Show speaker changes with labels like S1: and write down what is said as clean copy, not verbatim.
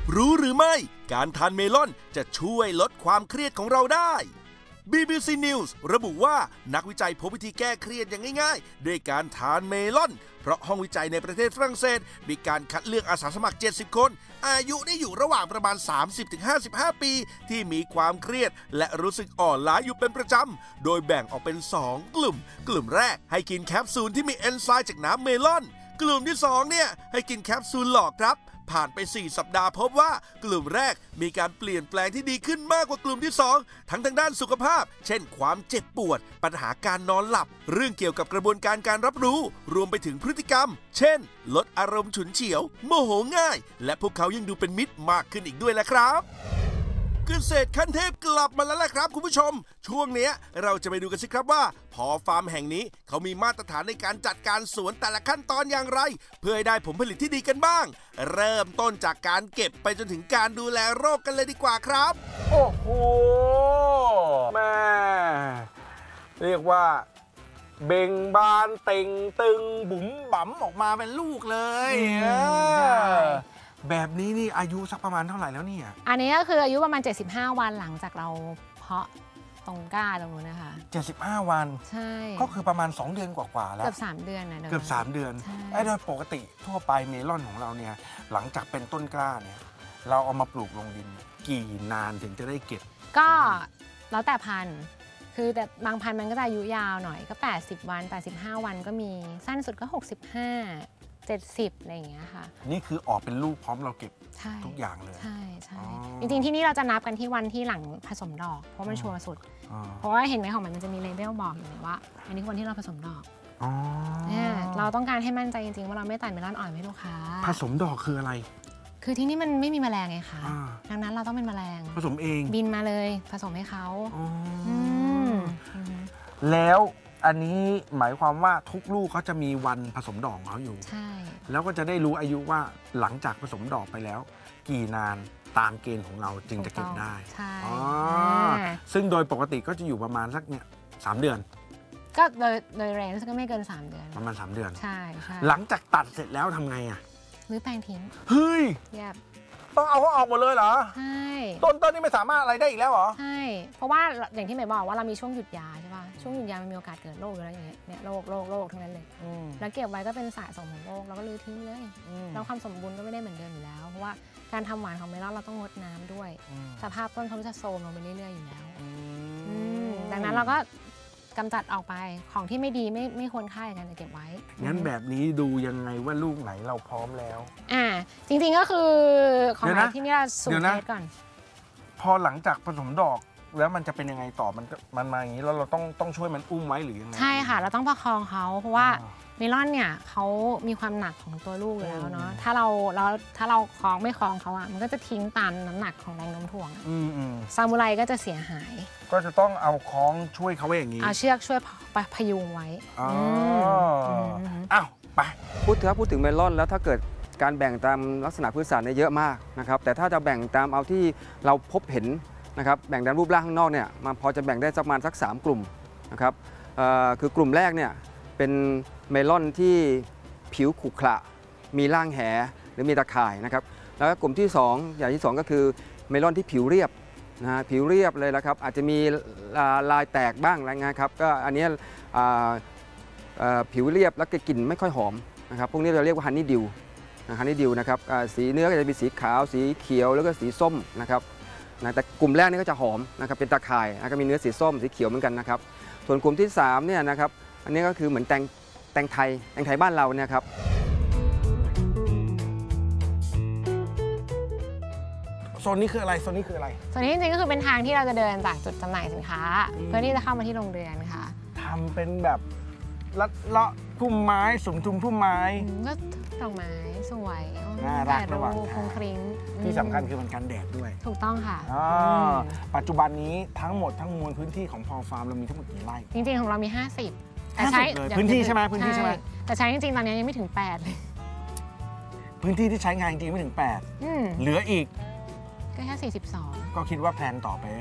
S1: รู้หรือไม่การทานเมลอนจะช่วยลดความเครียดของเราได้ BBC News ระบุว่านักวิจัยพบวิธีแก้เครียดอย่างง่ายๆด้วยการทานเมลอนเพราะห้องวิจัยในประเทศฝรั่งเศสมีการคัดเลือกอาสาสมัคร70คนอายุได้อยู่ระหว่างประมาณ 30-55 ปีที่มีความเครียดและรู้สึกอ่อนล้าอยู่เป็นประจำโดยแบ่งออกเป็น2กลุ่มแรกให้กินแคปซูลที่มีเอนไซม์จากน้ำเมลอนกลุ่มที่2เนี่ยให้กินแคปซูลหลอกครับผ่านไป4สัปดาห์พบว่ากลุ่มแรกมีการเปลี่ยนแปลงที่ดีขึ้นมากกว่ากลุ่มที่2ทั้งด้านสุขภาพเช่นความเจ็บปวดปัญหาการนอนหลับเรื่องเกี่ยวกับกระบวนการรับรู้รวมไปถึงพฤติกรรมเช่นลดอารมณ์ฉุนเฉียวโมโหง่ายและพวกเขายังดูเป็นมิตรมากขึ้นอีกด้วยแหละครับเกษตรขั้นเทพกลับมาแล้วล่ะครับคุณผู้ชมช่วงนี้เราจะไปดูกันสิครับว่าพอฟาร์มแห่งนี้เขามีมาตรฐานในการจัดการสวนแต่ละขั้นตอนอย่างไรเพื่อให้ได้ผลผลิตที่ดีกันบ้างเริ่มต้นจากการเก็บไปจนถึงการดูแลโรคกันเลยดีกว่าครับ
S2: โอ้โหแม่เรียกว่าเบ่งบานเต่งตึงบุ๋มบั๋มออกมาเป็นลูกเลยแบบนี้นี่อายุสักประมาณเท่าไหร่แล้วเนี่ย
S3: อันนี้ก็คืออายุประมาณ75วันหลังจากเราเพาะตรงก้าตรงนู้นนะคะ
S2: 75วัน
S3: ใช่
S2: ก็คือประมาณ2เดือนกว่าๆแล้ว
S3: เกือบ3เดือนนะ
S2: เกือบ3เดือนโดยปกติทั่วไปเมลอนของเราเนี่ยหลังจากเป็นต้นกล้าเนี่ยเราเอามาปลูกลงดินกี่นานถึงจะได้เก็บ
S3: ก็แล้วแต่พันธุ์คือแต่บางพันธุ์มันก็จะอายุยาวหน่อยก็80วัน85วันก็มีสั้นสุดก็65 70อะไรอย่างเงี้ยค่ะ
S2: นี่คือออกเป็นลูกพร้อมเราเก็บทุกอย่างเลย
S3: ใช่จริงๆที่นี่เราจะนับกันที่วันที่หลังผสมดอกเพราะมันชัวร์สุดเพราะว่าเห็นไหมของมันจะมีเลเบลบอกอยู่ว่าอันนี้วันที่เราผสมดอกเนี่ยเราต้องการให้มั่นใจจริงๆว่าเราไม่ตัดเมลอนอ่อนให้ลูกค้า
S2: ผสมดอกคืออะไร
S3: คือที่นี่มันไม่มีแมลงไงคะดังนั้นเราต้องเป็นแมลง
S2: ผสมเอง
S3: บินมาเลยผสมให้เขา
S2: แล้วอันนี้หมายความว่าทุกลูกเขาจะมีวันผสมดอกเขาอยู่
S3: ใช่
S2: แล้วก็จะได้รู้อายุว่าหลังจากผสมดอกไปแล้วกี่นานตามเกณฑ์ของเราจึงจะเก็บได้
S3: ใช่
S2: ซึ่งโดยปกติก็จะอยู่ประมาณสักเนี่ย3 เดือน
S3: ก็โดยเรนจ์ก็ไม่เกิน3 เดือน
S2: ประมาณ3 เดือน
S3: ใช่
S2: หลังจากตัดเสร็จแล้วทำไงอ่ะ
S3: รื้อแปลงทิ้ง
S2: เฮ้ยต้องเอาเขาออกหมดเลยเหรอ
S3: ใช่
S2: ต้นนี่ไม่สามารถอะไรได้อีกแล้วเหรอ
S3: ใช่เพราะว่าอย่างที่หมายบอกว่าเรามีช่วงหยุดยาใช่ป่ะช่วงหยุดยามันมีโอกาสเกิดโรคอยู่แล้วอย่างเงี้ยเนี่ยโรคทั้งนั้นเลยแล้วเก็บไว้ก็เป็นสะสมของโรคแล้วก็รื้อทิ้งเลยแล้วความสมบูรณ์ก็ไม่ได้เหมือนเดิมอยู่แล้วเพราะว่าการทำหวานของเมลอนเราต้องงดน้ำด้วยสภาพต้นเขาจะโทรมลงไปเรื่อยๆอยู่แล้วดังนั้นเราก็กำจัดออกไปของที่ไม่ดีไม่ควรค่ากันจะเก็บไว้
S2: งั้นแบบนี้ดูยังไงว่าลูกไหนเราพร้อมแล้ว
S3: จริงๆก็คือของไหนที่นี่เราสูตรเทสก่อน
S2: พอหลังจากผสมดอกแล้วมันจะเป็นยังไงต่อมันมาอย่างนี้แล้วเราต้องช่วยมันอุ้มไว้หรือยังไง
S3: ใช่ค่ะเราต้องประคองเขาเพราะว่าเมลอนเนี่ยเขามีความหนักของตัวลูกอยู่แล้วเนาะถ้าเราคล้องไม่คล้องเขาอ่ะมันก็จะทิ้งตามน้ำหนักของแรงโน้มถ่วงซามูไรก็จะเสียหาย
S2: ก็จะต้องเอาคล้องช่วยเขาไว้อย่างนี้
S3: เอาเชือกช่วยพยุงไว้
S2: อ้าวไป
S4: พูดถึงเมลอนแล้วถ้าเกิดการแบ่งตามลักษณะพื้นฐานเนี่ยเยอะมากนะครับแต่ถ้าจะแบ่งตามเอาที่เราพบเห็นนะครับแบ่งตามรูปร่างข้างนอกเนี่ยมันพอจะแบ่งได้ประมาณสัก3 กลุ่มนะครับคือกลุ่มแรกเนี่ยเป็นเมลอนที่ผิวขรุขระมีร่างแหหรือมีตะข่ายนะครับแล้วก็กลุ่มที่2อย่างที่2ก็คือเมลอนที่ผิวเรียบนะผิวเรียบเลยนะครับอาจจะมีลายแตกบ้างอะไรเงี้ยครับก็อันนี้ผิวเรียบแล้วก็กลิ่นไม่ค่อยหอมนะครับพวกนี้เราเรียกว่าฮันนี่ดิวนะครับสีเนื้อก็จะมีสีขาวสีเขียวแล้วก็สีส้มนะครับแต่กลุ่มแรกนี่ก็จะหอมนะครับเป็นตะข่ายแล้วก็มีเนื้อสีส้มสีเขียวเหมือนกันนะครับส่วนกลุ่มที่3เนี่ยนะครับอันนี้ก็คือเหมือนแตงไทยบ้านเราเนี่ยครับ
S2: โซนนี้คืออะไรโซนนี้
S3: จริงๆก็คือเป็นทางที่เราจะเดินจากจุดจำหน่ายสินค้าเพื่อที่จะเข้ามาที่โรงเรือนค่ะ
S2: ทำเป็นแบบลัดเลาะพุ่มไม้สุมทุมพุ่มไม้
S3: ก็ดอกไม้สวย
S2: น่ารักระหว่างทางที่สำคัญคือมันกันแดดด้วย
S3: ถูกต้องค่ะ
S2: ปัจจุบันนี้ทั้งหมดทั้งมวลพื้นที่ของพอฟาร์มเรามีทั้งหมดกี่ไร่
S3: จริงๆของเรามี50แต่ใช้
S2: พื้นที่ใช่ไหม
S3: แต่ใช้จริงๆตอนนี้ยังไม่ถึง8เลย
S2: พื้นที่ที่ใช้งานจริงไม่ถึง8เหลืออีก
S3: ก็แค่42
S2: ก็คิดว่าแพลนต่อไป